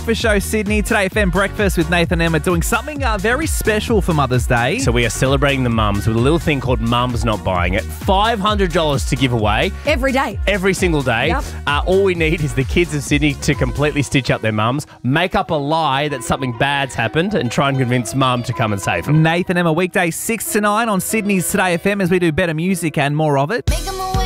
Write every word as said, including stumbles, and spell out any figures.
For Show Sydney, Today F M Breakfast with Nathan and Emma doing something uh, very special for Mother's Day. So we are celebrating the mums with a little thing called Mums Not Buying It. five hundred dollars to give away. Every day. Every single day. Yep. Uh, all we need is the kids of Sydney to completely stitch up their mums, make up a lie that something bad's happened and try and convince mum to come and save them. Nathan and Emma, weekdays six to nine on Sydney's Today F M as we do better music and more of it.